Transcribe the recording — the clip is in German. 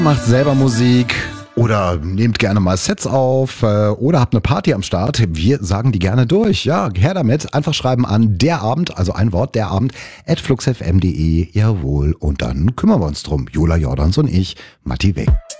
Macht selber Musik oder nehmt gerne mal Sets auf oder habt eine Party am Start. Wir sagen die gerne durch. Ja, her damit. Einfach schreiben an derabend, also ein Wort, derabend, @fluxfm.de. Jawohl. Und dann kümmern wir uns drum. Jola Jordans und ich, Matti Weg.